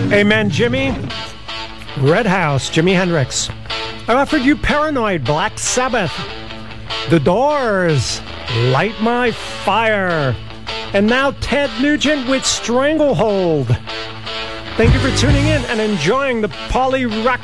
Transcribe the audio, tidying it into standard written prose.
Amen, Jimmy. Red House, Jimi Hendrix. I offered you Paranoid, Black Sabbath. The Doors, Light My Fire. And now Ted Nugent with Stranglehold. Thank you for tuning in and enjoying the Poly Rock